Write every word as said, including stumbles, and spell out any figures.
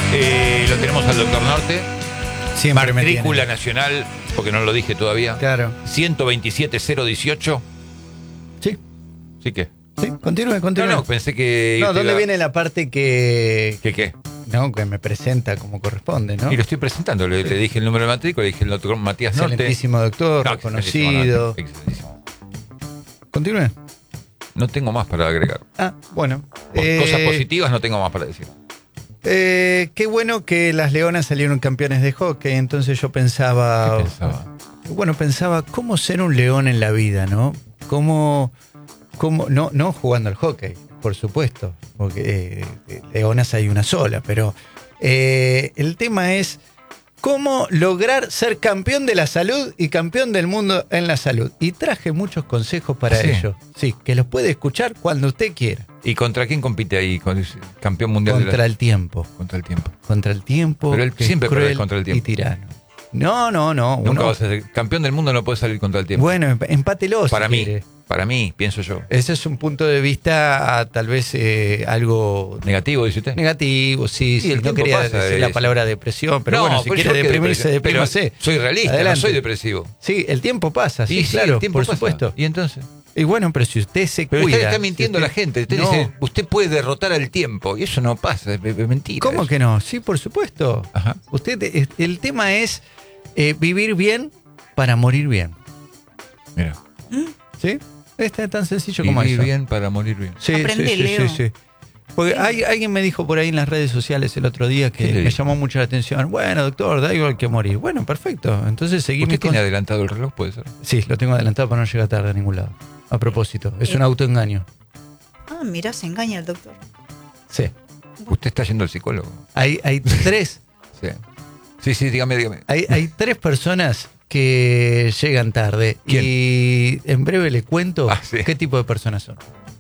Eh, lo tenemos al doctor Norte. Siempre me Matrícula tiene. nacional, porque no lo dije todavía. Claro. ciento veintisiete cero dieciocho. Sí, ¿Sí qué? sí, continúe, No, continúe. no, pensé que... No, te ¿dónde iba- viene la parte que, ¿Qué qué? no, que me presenta como corresponde, ¿no? Y lo estoy presentando. Le, le dije el número de matrícula, le dije el doctor Matías Norte. Excelentísimo doctor, No, reconocido. excelentísimo, Excelentísimo. Continúe. No tengo más para agregar. Ah, bueno. Por Eh, Cosas positivas no tengo más para decir. eh, qué bueno que las Leonas salieron campeones de hockey, entonces yo pensaba... ¿Qué pensaba? Bueno, pensaba cómo ser un león en la vida, ¿no? Cómo, cómo no, no jugando al hockey, por supuesto, porque eh, leonas hay una sola, pero eh, el tema es cómo lograr ser campeón de la salud y campeón del mundo en la salud. Y traje muchos consejos para Sí. ello. Sí, que los puede escuchar cuando usted quiera. ¿Y contra quién compite ahí? Con el campeón mundial de Contra la... el tiempo. Contra el tiempo. Contra el tiempo. Pero él que es siempre cruel perdés contra el tiempo. y tirano. No, no, no. Nunca uno- vas a ser campeón del mundo, no puedes salir contra el tiempo. Bueno, emp- empátelo si para mí, quiere. para mí, pienso yo. Ese es un punto de vista ah, tal vez eh, algo Negativo, dice usted. negativo, sí, Sí, sí. el No tiempo quería pasa, decir la es- palabra depresión, pero No, bueno, si pues quiere yo que deprimirse, depresión, pero deprímase. soy realista, Adelante. no soy depresivo. Sí, el tiempo pasa, sí, Y sí, claro, el tiempo por pasa. supuesto. Y entonces. Y bueno, pero si usted se Pero cuida... usted está mintiendo si a usted- la gente. Usted No. dice, usted puede derrotar al tiempo. Y eso no pasa, es, es mentira. ¿Cómo eso. que no? Sí, por supuesto. Ajá. Usted, eh, el tema es eh, vivir bien para morir bien. Mira, ¿Sí? Este es tan sencillo como vivir eso. bien para morir bien. Sí, Aprende, sí, sí, Leo. sí, sí. Porque hay, alguien me dijo por ahí en las redes sociales el otro día ¿Qué que le me dijo? llamó mucho la atención. Bueno, doctor, da igual que morir. Bueno, perfecto. Entonces seguí mi ¿Usted tiene con- adelantado el reloj? Puede ser. Sí, lo tengo adelantado para no llegar tarde a ningún lado. A propósito, es Eh. un autoengaño. Ah, mirá, se engaña el doctor. Sí. ¿Usted está yendo al psicólogo? Hay, hay tres, Sí. Sí, sí, dígame, dígame. hay, hay tres personas que llegan tarde. ¿Quién? Y en breve le cuento Ah, sí. qué tipo de personas son.